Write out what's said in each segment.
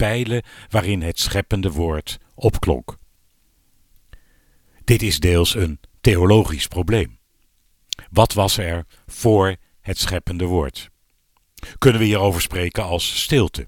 pijlen waarin het scheppende woord opklonk. Dit is deels een theologisch probleem. Wat was er voor het scheppende woord? Kunnen we hierover spreken als stilte?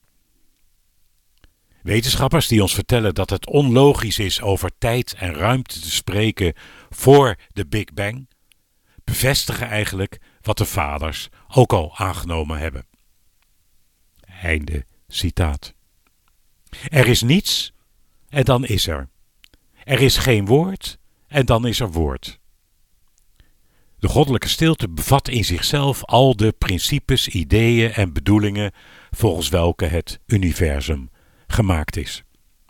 Wetenschappers die ons vertellen dat het onlogisch is over tijd en ruimte te spreken voor de Big Bang, bevestigen eigenlijk wat de vaders ook al aangenomen hebben. Einde citaat. Er is niets en dan is er. Er is geen woord en dan is er woord. De goddelijke stilte bevat in zichzelf al de principes, ideeën en bedoelingen volgens welke het universum gemaakt is.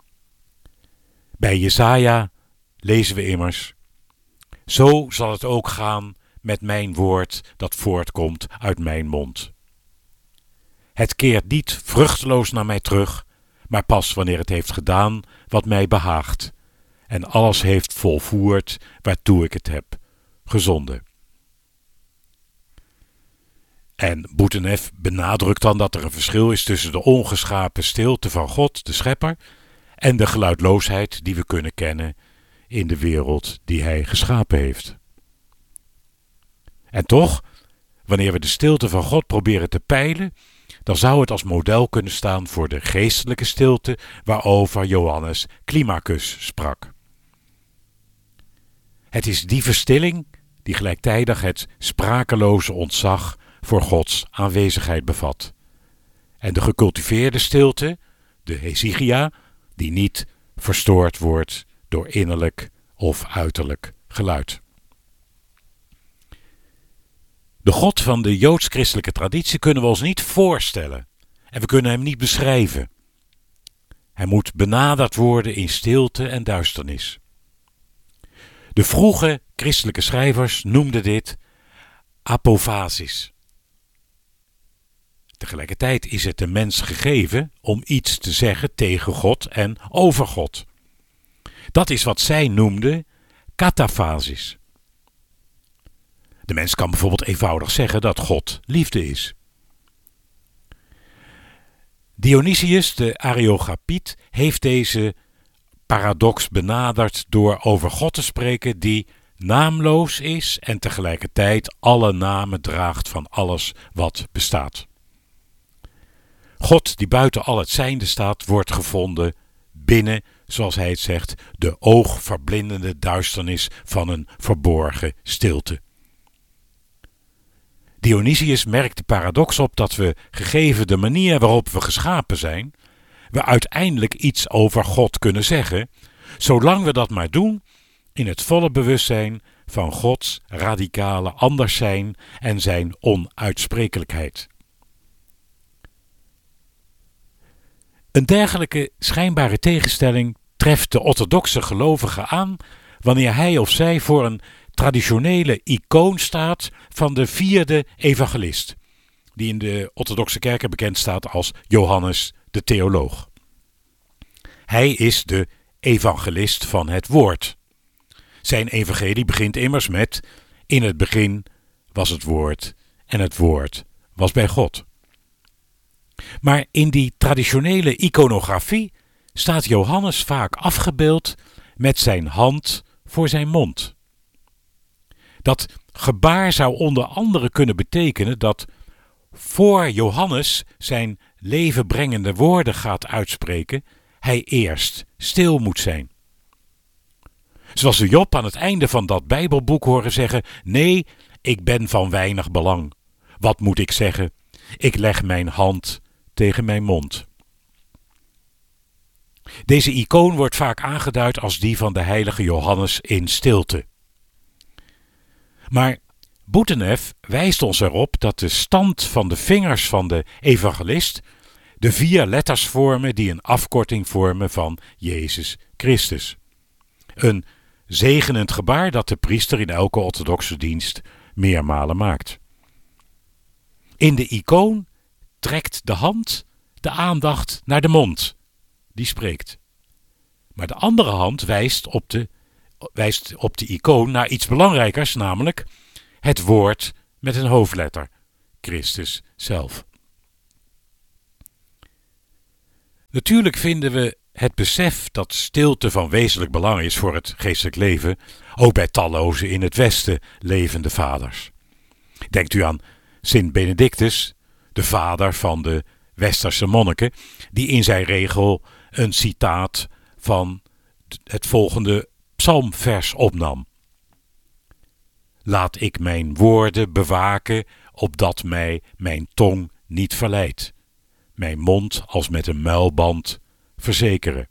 Bij Jesaja lezen we immers: zo zal het ook gaan met mijn woord dat voortkomt uit mijn mond. Het keert niet vruchteloos naar mij terug, maar pas wanneer het heeft gedaan wat mij behaagt en alles heeft volvoerd waartoe ik het heb gezonden. En Bouteneff benadrukt dan dat er een verschil is tussen de ongeschapen stilte van God, de schepper, en de geluidloosheid die we kunnen kennen in de wereld die hij geschapen heeft. En toch, wanneer we de stilte van God proberen te peilen, dan zou het als model kunnen staan voor de geestelijke stilte waarover Johannes Climacus sprak. Het is die verstilling die gelijktijdig het sprakeloze ontzag voor Gods aanwezigheid bevat. En de gecultiveerde stilte, de hesychia, die niet verstoord wordt door innerlijk of uiterlijk geluid. De God van de joods-christelijke traditie kunnen we ons niet voorstellen en we kunnen hem niet beschrijven. Hij moet benaderd worden in stilte en duisternis. De vroege christelijke schrijvers noemden dit apophasis. Tegelijkertijd is het de mens gegeven om iets te zeggen tegen God en over God. Dat is wat zij noemden kataphasis. De mens kan bijvoorbeeld eenvoudig zeggen dat God liefde is. Dionysius, de Areopagiet, heeft deze paradox benaderd door over God te spreken die naamloos is en tegelijkertijd alle namen draagt van alles wat bestaat. God die buiten al het zijnde staat, wordt gevonden binnen, zoals hij het zegt, de oogverblindende duisternis van een verborgen stilte. Dionysius merkt de paradox op dat we, gegeven de manier waarop we geschapen zijn, we uiteindelijk iets over God kunnen zeggen, zolang we dat maar doen in het volle bewustzijn van Gods radicale anders zijn en zijn onuitsprekelijkheid. Een dergelijke schijnbare tegenstelling treft de orthodoxe gelovige aan wanneer hij of zij voor een traditionele icoon staat van de vierde evangelist, die in de orthodoxe kerken bekend staat als Johannes de theoloog. Hij is de evangelist van het woord. Zijn evangelie begint immers met: in het begin was het woord en het woord was bij God. Maar in die traditionele iconografie staat Johannes vaak afgebeeld met zijn hand voor zijn mond. Dat gebaar zou onder andere kunnen betekenen dat voor Johannes zijn levenbrengende woorden gaat uitspreken, hij eerst stil moet zijn. Zoals we Job aan het einde van dat Bijbelboek horen zeggen: nee, ik ben van weinig belang. Wat moet ik zeggen? Ik leg mijn hand tegen mijn mond. Deze icoon wordt vaak aangeduid als die van de heilige Johannes in stilte. Maar Bouteneff wijst ons erop dat de stand van de vingers van de evangelist de 4 letters vormen die een afkorting vormen van Jezus Christus. Een zegenend gebaar dat de priester in elke orthodoxe dienst meermalen maakt. In de icoon trekt de hand de aandacht naar de mond, die spreekt. Maar de andere hand wijst op de icoon naar iets belangrijkers, namelijk het woord met een hoofdletter, Christus zelf. Natuurlijk vinden we het besef dat stilte van wezenlijk belang is voor het geestelijk leven ook bij talloze in het Westen levende vaders. Denkt u aan Sint Benedictus, de vader van de Westerse monniken, die in zijn regel een citaat van het volgende psalmvers opnam. Laat ik mijn woorden bewaken, opdat mij mijn tong niet verleidt, mijn mond als met een muilband verzekeren.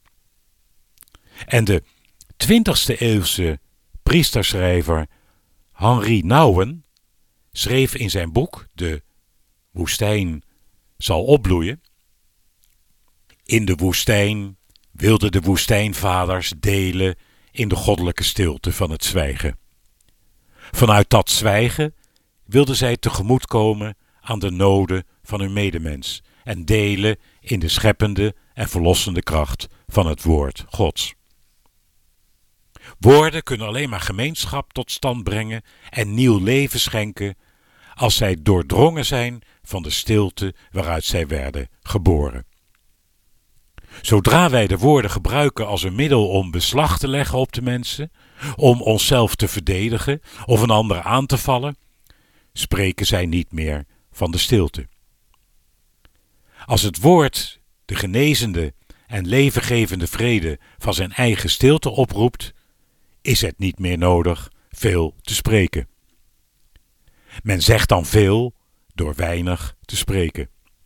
En de 20e eeuwse priesterschrijver Henri Nouwen schreef in zijn boek De woestijn zal opbloeien: in de woestijn wilden de woestijnvaders delen in de goddelijke stilte van het zwijgen. Vanuit dat zwijgen wilden zij tegemoetkomen aan de noden van hun medemens en delen in de scheppende en verlossende kracht van het woord Gods. Woorden kunnen alleen maar gemeenschap tot stand brengen en nieuw leven schenken als zij doordrongen zijn van de stilte waaruit zij werden geboren. Zodra wij de woorden gebruiken als een middel om beslag te leggen op de mensen, om onszelf te verdedigen of een ander aan te vallen, spreken zij niet meer van de stilte. Als het woord de genezende en levengevende vrede van zijn eigen stilte oproept, is het niet meer nodig veel te spreken. Men zegt dan veel door weinig te spreken.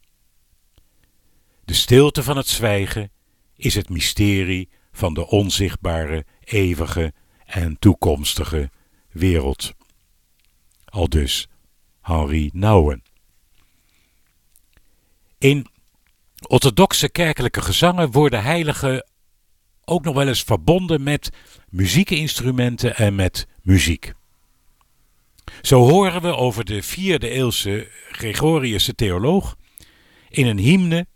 De stilte van het zwijgen is het mysterie van de onzichtbare, eeuwige en toekomstige wereld. Aldus Henri Nouwen. In orthodoxe kerkelijke gezangen worden heiligen ook nog wel eens verbonden met muziekinstrumenten en met muziek. Zo horen we over de 4e eeuwse Gregoriusche theoloog in een hymne: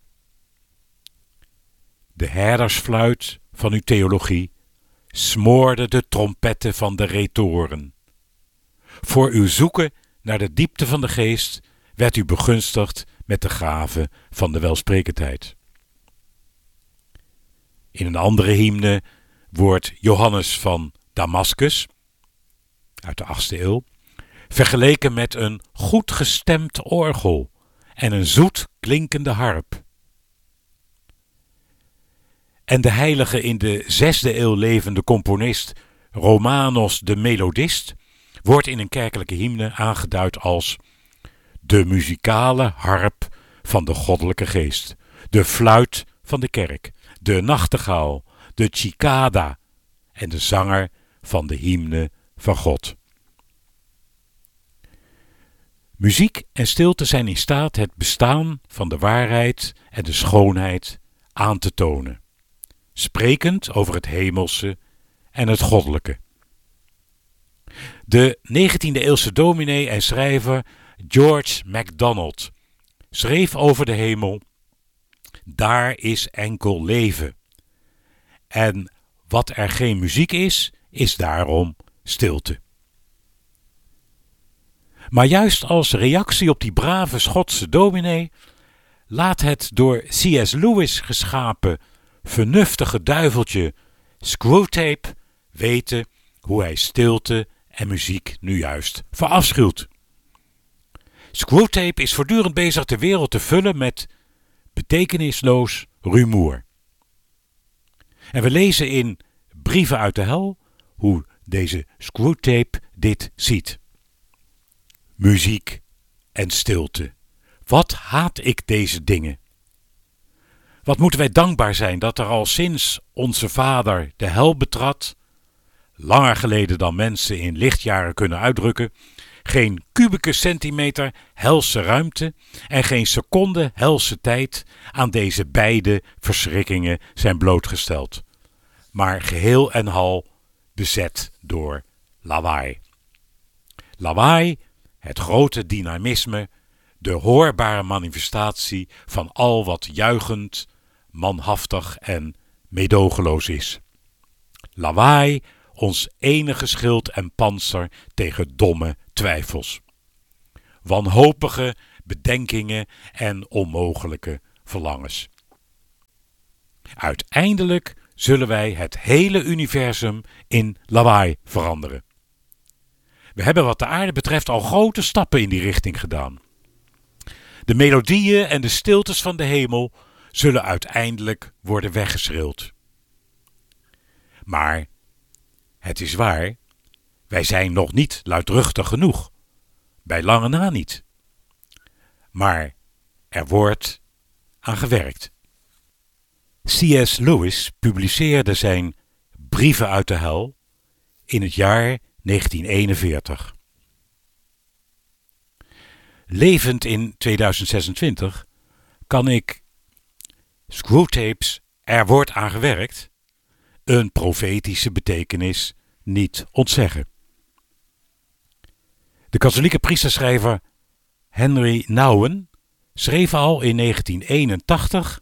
de herdersfluit van uw theologie smoorde de trompetten van de retoren. Voor uw zoeken naar de diepte van de geest werd u begunstigd met de gave van de welsprekendheid. In een andere hymne wordt Johannes van Damascus, uit de 8e eeuw, vergeleken met een goed gestemd orgel en een zoet klinkende harp. En de heilige in de 6e eeuw levende componist Romanos de Melodist wordt in een kerkelijke hymne aangeduid als de muzikale harp van de goddelijke geest, de fluit van de kerk, de nachtegaal, de cicada en de zanger van de hymne van God. Muziek en stilte zijn in staat het bestaan van de waarheid en de schoonheid aan te tonen, sprekend over het hemelse en het goddelijke. De 19e eeuwse dominee en schrijver George MacDonald schreef over de hemel: daar is enkel leven. En wat er geen muziek is, is daarom stilte. Maar juist als reactie op die brave Schotse dominee laat het door C.S. Lewis geschapen vernuftige duiveltje Screwtape weten hoe hij stilte en muziek nu juist verafschuwt. Screwtape is voortdurend bezig de wereld te vullen met betekenisloos rumoer. En we lezen in Brieven uit de Hel hoe deze Screwtape dit ziet. Muziek en stilte. Wat haat ik deze dingen? Wat moeten wij dankbaar zijn dat er al sinds onze vader de hel betrad, langer geleden dan mensen in lichtjaren kunnen uitdrukken, geen kubieke centimeter helse ruimte en geen seconde helse tijd aan deze beide verschrikkingen zijn blootgesteld, maar geheel en al bezet door lawaai. Lawaai, het grote dynamisme, de hoorbare manifestatie van al wat juichend, manhaftig en meedogenloos is. Lawaai, ons enige schild en pantser tegen domme twijfels, wanhopige bedenkingen en onmogelijke verlangens. Uiteindelijk zullen wij het hele universum in lawaai veranderen. We hebben wat de aarde betreft al grote stappen in die richting gedaan. De melodieën en de stiltes van de hemel zullen uiteindelijk worden weggeschreeuwd. Maar het is waar, wij zijn nog niet luidruchtig genoeg. Bij lange na niet. Maar er wordt aan gewerkt. C.S. Lewis publiceerde zijn Brieven uit de Hel in het jaar 1941. Levend in 2026 kan ik Screwtape's Er wordt aan gewerkt, een profetische betekenis, niet ontzeggen. De katholieke priesterschrijver Henry Nouwen schreef al in 1981: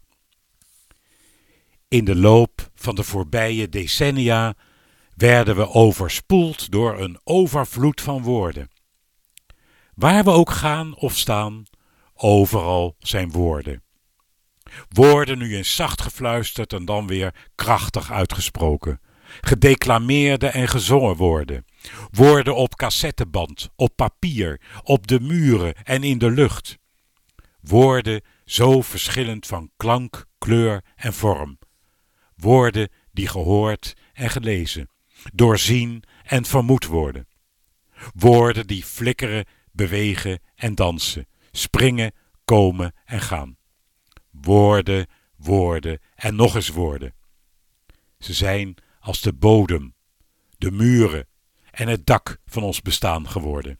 in de loop van de voorbije decennia werden we overspoeld door een overvloed van woorden. Waar we ook gaan of staan, overal zijn woorden. Woorden nu eens zacht gefluisterd en dan weer krachtig uitgesproken. Gedeclameerde en gezongen woorden. Woorden op cassetteband, op papier, op de muren en in de lucht. Woorden zo verschillend van klank, kleur en vorm. Woorden die gehoord en gelezen, doorzien en vermoed worden. Woorden die flikkeren, bewegen en dansen, springen, komen en gaan. Woorden, woorden en nog eens woorden. Ze zijn als de bodem, de muren en het dak van ons bestaan geworden.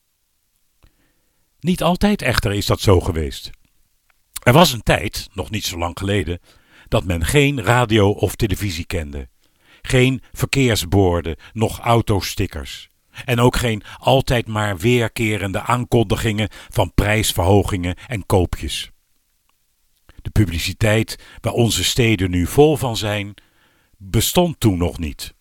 Niet altijd echter is dat zo geweest. Er was een tijd, nog niet zo lang geleden, dat men geen radio of televisie kende. Geen verkeersborden, nog autostickers. En ook geen altijd maar weerkerende aankondigingen van prijsverhogingen en koopjes. De publiciteit waar onze steden nu vol van zijn, bestond toen nog niet.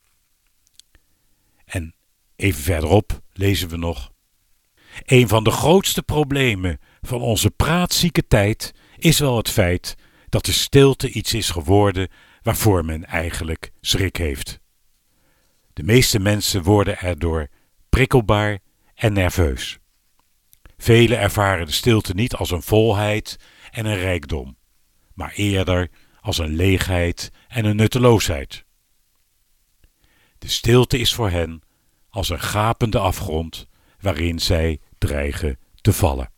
En even verderop lezen we nog: een van de grootste problemen van onze praatzieke tijd is wel het feit dat de stilte iets is geworden waarvoor men eigenlijk schrik heeft. De meeste mensen worden erdoor prikkelbaar en nerveus. Velen ervaren de stilte niet als een volheid en een rijkdom, maar eerder als een leegheid en een nutteloosheid. De stilte is voor hen als een gapende afgrond waarin zij dreigen te vallen.